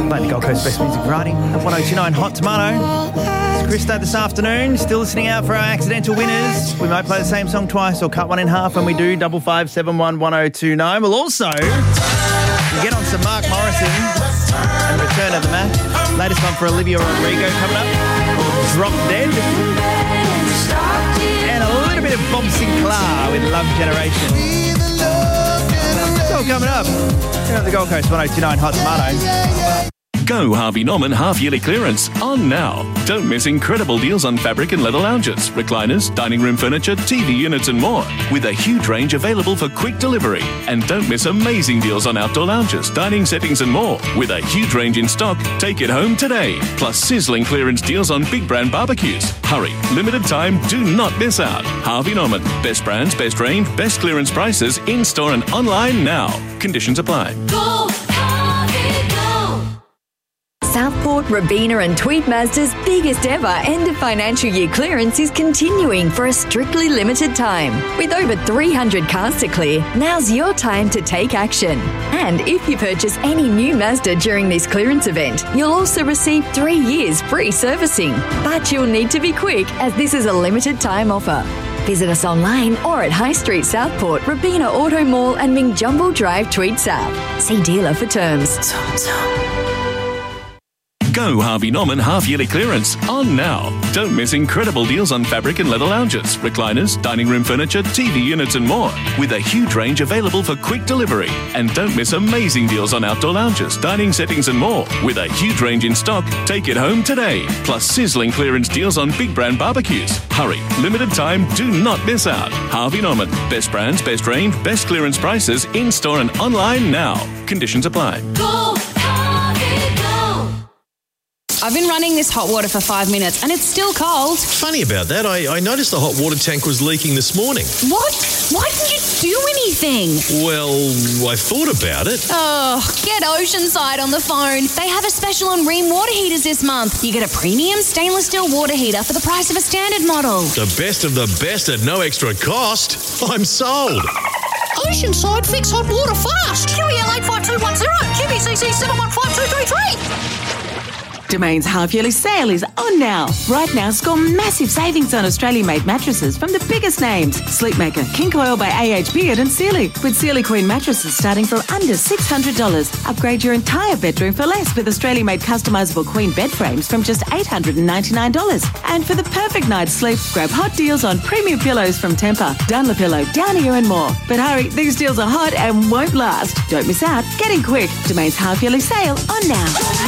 Playing the Gold Coast Best Music Variety at 1029 Hot Tomato. It's Krista this afternoon, still listening out for our accidental winners. We might play the same song twice or cut one in half when we do 55711029. We'll also get on some Mark Morrison and return of the match. Latest one for Olivia Rodrigo coming up, called Drop Dead. And a little bit of Bob Sinclair with Love Generation. It's all coming up. Here at the Gold Coast 1029 Hot Tomato. Go Harvey Norman half-yearly clearance on now. Don't miss incredible deals on fabric and leather lounges, recliners, dining room furniture, TV units and more, with a huge range available for quick delivery. And don't miss amazing deals on outdoor lounges, dining settings and more, with a huge range in stock. Take it home today. Plus sizzling clearance deals on big brand barbecues. Hurry, limited time, do not miss out. Harvey Norman, best brands, best range, best clearance prices, in-store and online now. Conditions apply. Go, Harvey, go! Southport, Robina and Tweed Mazda's biggest ever end of financial year clearance is continuing for a strictly limited time. With over 300 cars to clear, now's your time to take action. And if you purchase any new Mazda during this clearance event, you'll also receive 3 years free servicing. But you'll need to be quick as this is a limited time offer. Visit us online or at High Street Southport, Robina Auto Mall and Mingjumble Drive, Tweed South. See dealer for terms. Go Harvey Norman half-yearly clearance on now. Don't miss incredible deals on fabric and leather lounges, recliners, dining room furniture, TV units and more, with a huge range available for quick delivery. And don't miss amazing deals on outdoor lounges, dining settings and more, with a huge range in stock. Take it home today. Plus sizzling clearance deals on big brand barbecues. Hurry, limited time, do not miss out. Harvey Norman, best brands, best range, best clearance prices, in-store and online now. Conditions apply. Go, Harvey, go! I've been running this hot water for 5 minutes and it's still cold. Funny about that. I noticed the hot water tank was leaking this morning. What? Why didn't you do anything? Well, I thought about it. Oh, get Oceanside on the phone. They have a special on Rheem water heaters this month. You get a premium stainless steel water heater for the price of a standard model. The best of the best at no extra cost. I'm sold. Oceanside, fix hot water fast. QEL 85210, QBCC 715233. Domain's half-yearly sale is on now. Right now, score massive savings on Australian-made mattresses from the biggest names. Sleepmaker, King Coil by AH Beard and Sealy. With Sealy Queen mattresses starting from under $600. Upgrade your entire bedroom for less with Australian-made customisable Queen bed frames from just $899. And for the perfect night's sleep, grab hot deals on premium pillows from Tempur, Dunlopillow, Downier and more. But hurry, these deals are hot and won't last. Don't miss out. Get in quick. Domain's half-yearly sale on now.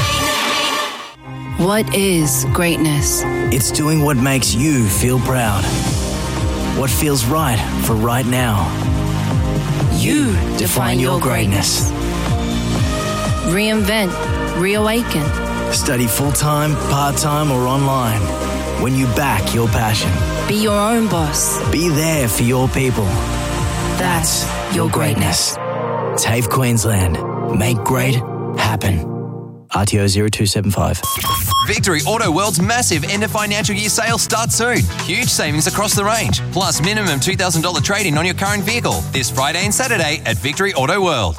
What is greatness? It's doing what makes you feel proud. What feels right for right now. You define your greatness. Reinvent. Reawaken. Study full-time, part-time or online. When you back your passion. Be your own boss. Be there for your people. That's your greatness. TAFE Queensland. Make great happen. RTO 0275. Victory Auto World's massive end of financial year sale starts soon. Huge savings across the range, plus minimum $2,000 trade-in on your current vehicle this Friday and Saturday at Victory Auto World.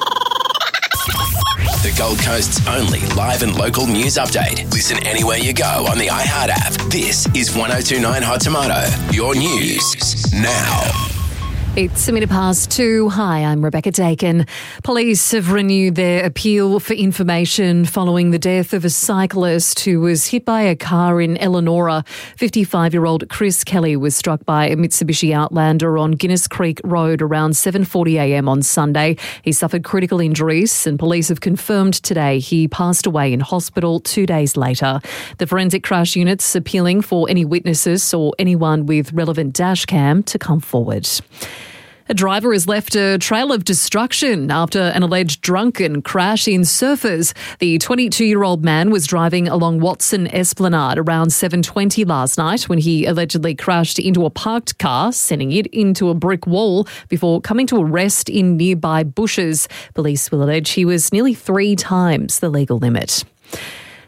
The Gold Coast's only live and local news update. Listen anywhere you go on the iHeart app. This is 1029 Hot Tomato. Your news now. It's a minute past 2. Hi, I'm Rebecca Dakin. Police have renewed their appeal for information following the death of a cyclist who was hit by a car in Eleonora. 55-year-old Chris Kelly was struck by a Mitsubishi Outlander on Guinness Creek Road around 7:40am on Sunday. He suffered critical injuries and police have confirmed today he passed away in hospital 2 days later. The forensic crash unit's appealing for any witnesses or anyone with relevant dash cam to come forward. A driver has left a trail of destruction after an alleged drunken crash in Surfers. The 22-year-old man was driving along Watson Esplanade around 7:20 last night when he allegedly crashed into a parked car, sending it into a brick wall before coming to a rest in nearby bushes. Police will allege he was nearly 3 times the legal limit.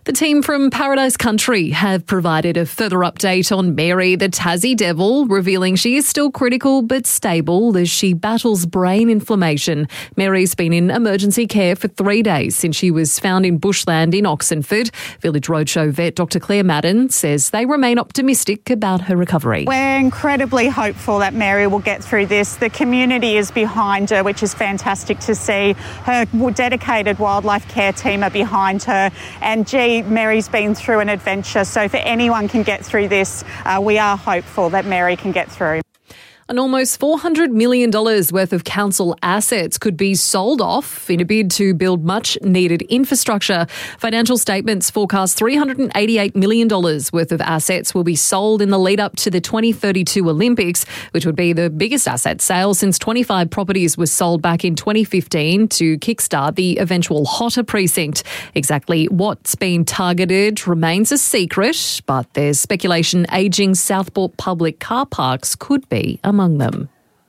The team from Paradise Country have provided a further update on Mary, the Tassie Devil, revealing she is still critical but stable as she battles brain inflammation. Mary's been in emergency care for 3 days since she was found in bushland in Oxenford. Village Roadshow vet Dr Claire Madden says they remain optimistic about her recovery. We're incredibly hopeful that Mary will get through this. The community is behind her, which is fantastic to see. Her dedicated wildlife care team are behind her, and Mary's been through an adventure, so if anyone can get through this, we are hopeful that Mary can get through. And almost $400 million worth of council assets could be sold off in a bid to build much-needed infrastructure. Financial statements forecast $388 million worth of assets will be sold in the lead-up to the 2032 Olympics, which would be the biggest asset sale since 25 properties were sold back in 2015 to kickstart the eventual Hotter precinct. Exactly what's been targeted remains a secret, but there's speculation ageing Southport public car parks could be among them.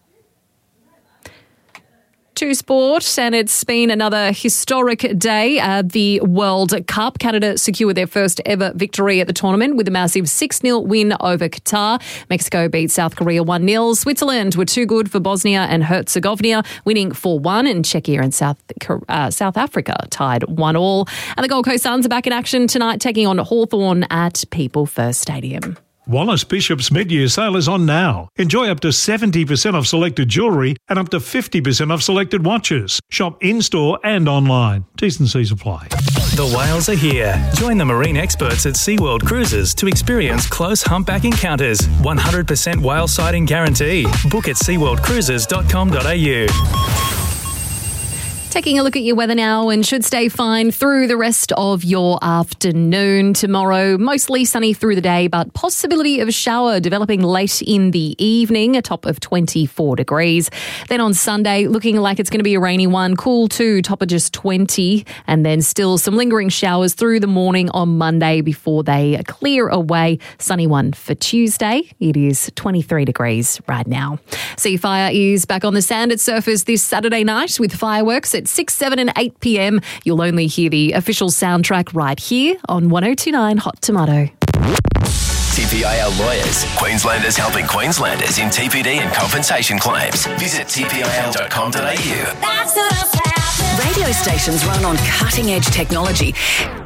To sport, and it's been another historic day at the World Cup. Canada secured their first ever victory at the tournament with a massive 6-0 win over Qatar. Mexico beat South Korea 1-0. Switzerland were too good for Bosnia and Herzegovina, winning 4-1, and Czechia and South Africa tied 1-1. And the Gold Coast Suns are back in action tonight, taking on Hawthorn at People First Stadium. Wallace Bishop's mid-year sale is on now. Enjoy up to 70% off selected jewellery and up to 50% off selected watches. Shop in-store and online. T&Cs apply. The whales are here. Join the marine experts at SeaWorld Cruises to experience close humpback encounters. 100% whale sighting guarantee. Book at seaworldcruises.com.au. Taking a look at your weather now, and should stay fine through the rest of your afternoon. Tomorrow, mostly sunny through the day, but possibility of a shower developing late in the evening, a top of 24 degrees. Then on Sunday, looking like it's going to be a rainy one, cool too, top of just 20, and then still some lingering showers through the morning on Monday before they clear away. Sunny one for Tuesday. It is 23 degrees right now. Seafire is back on the sand at Surfers this Saturday night with fireworks at 6, 7 and 8 p.m. You'll only hear the official soundtrack right here on 102.9 Hot Tomato. TPIL Lawyers. Queenslanders helping Queenslanders in TPD and compensation claims. Visit tpil.com.au. That's what I'm Radio stations run on cutting-edge technology.